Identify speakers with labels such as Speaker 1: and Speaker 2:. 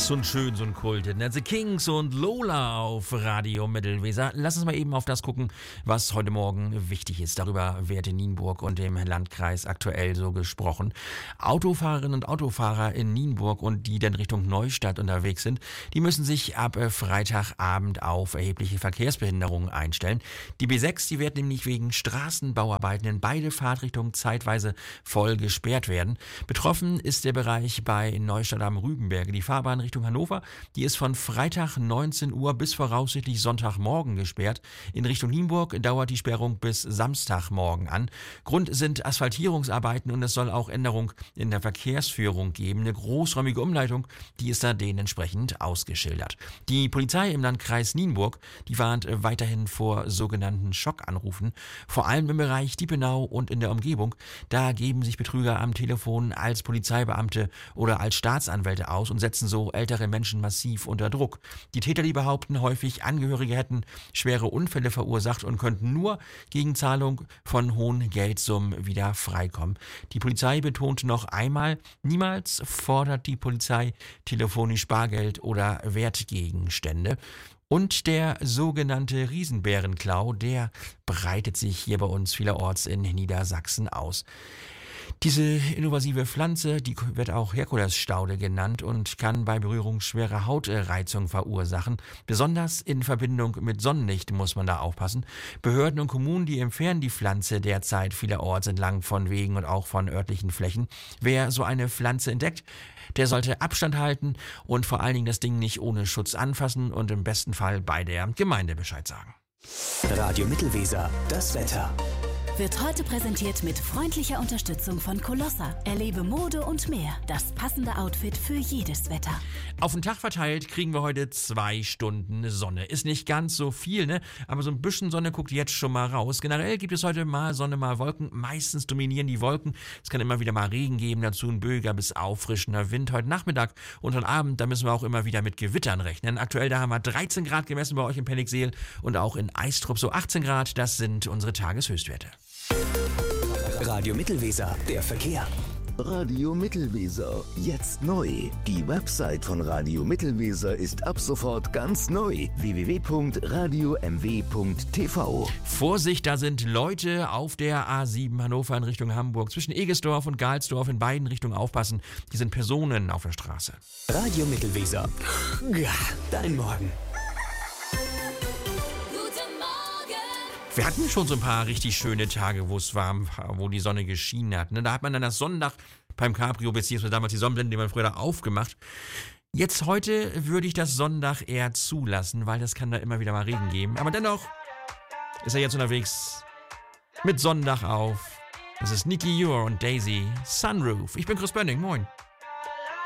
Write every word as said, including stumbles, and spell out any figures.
Speaker 1: So ein schön, so ein Kult. The Kings und Lola auf Radio Mittelweser. Lass uns mal eben auf das gucken, was heute Morgen wichtig ist. Darüber wird in Nienburg und dem Landkreis aktuell so gesprochen. Autofahrerinnen und Autofahrer in Nienburg und die dann Richtung Neustadt unterwegs sind, die müssen sich ab Freitagabend auf erhebliche Verkehrsbehinderungen einstellen. Die B sechs, die wird nämlich wegen Straßenbauarbeiten in beide Fahrtrichtungen zeitweise voll gesperrt werden. Betroffen ist der Bereich bei Neustadt am Rübenberge. Die Fahrbahn Richtung Hannover, die ist von Freitag neunzehn Uhr bis voraussichtlich Sonntagmorgen gesperrt. In Richtung Nienburg dauert die Sperrung bis Samstagmorgen an. Grund sind Asphaltierungsarbeiten und es soll auch Änderung in der Verkehrsführung geben. Eine großräumige Umleitung, die ist da dementsprechend ausgeschildert. Die Polizei im Landkreis Nienburg, die warnt weiterhin vor sogenannten Schockanrufen. Vor allem im Bereich Diepenau und in der Umgebung. Da geben sich Betrüger am Telefon als Polizeibeamte oder als Staatsanwälte aus und setzen so ältere Menschen massiv unter Druck. Die Täter, die behaupten häufig, Angehörige hätten schwere Unfälle verursacht und könnten nur gegen Zahlung von hohen Geldsummen wieder freikommen. Die Polizei betonte noch einmal, niemals fordert die Polizei telefonisch Bargeld oder Wertgegenstände. Und der sogenannte Riesenbärenklau, der breitet sich hier bei uns vielerorts in Niedersachsen aus. Diese invasive Pflanze, die wird auch Herkulesstaude genannt und kann bei Berührung schwere Hautreizung verursachen. Besonders in Verbindung mit Sonnenlicht muss man da aufpassen. Behörden und Kommunen, die entfernen die Pflanze derzeit vielerorts entlang von Wegen und auch von örtlichen Flächen. Wer so eine Pflanze entdeckt, der sollte Abstand halten und vor allen Dingen das Ding nicht ohne Schutz anfassen und im besten Fall bei der Gemeinde Bescheid sagen.
Speaker 2: Radio Mittelweser, das Wetter.
Speaker 3: Wird heute präsentiert mit freundlicher Unterstützung von Colossa. Erlebe Mode und mehr. Das passende Outfit für jedes Wetter.
Speaker 1: Auf den Tag verteilt kriegen wir heute zwei Stunden Sonne. Ist nicht ganz so viel, ne? Aber so ein bisschen Sonne guckt jetzt schon mal raus. Generell gibt es heute mal Sonne, mal Wolken. Meistens dominieren die Wolken. Es kann immer wieder mal Regen geben, dazu ein böiger bis auffrischender Wind. Heute Nachmittag und heute Abend, da müssen wir auch immer wieder mit Gewittern rechnen. Aktuell, da haben wir dreizehn Grad gemessen bei euch in Penningseel und auch in Eistrup so achtzehn Grad. Das sind unsere Tageshöchstwerte.
Speaker 2: Radio Mittelweser, der Verkehr.
Speaker 4: Radio Mittelweser, jetzt neu. Die Website von Radio Mittelweser ist ab sofort ganz neu. w w w punkt radio m w punkt t v.
Speaker 1: Vorsicht, da sind Leute auf der A sieben Hannover in Richtung Hamburg. Zwischen Egesdorf und Galsdorf in beiden Richtungen aufpassen. Hier sind Personen auf der Straße.
Speaker 2: Radio Mittelweser. Ja, dein Morgen.
Speaker 1: Wir hatten schon so ein paar richtig schöne Tage, wo es warm war, wo die Sonne geschienen hat. Da hat man dann das Sonnendach beim Cabrio, beziehungsweise damals die Sonnenblende, die man früher da aufgemacht. Jetzt heute würde ich das Sonnendach eher zulassen, weil das kann da immer wieder mal Regen geben. Aber dennoch ist er jetzt unterwegs mit Sonnendach auf. Das ist Niki Ure und Daisy Sunroof. Ich bin Chris Bönning, moin.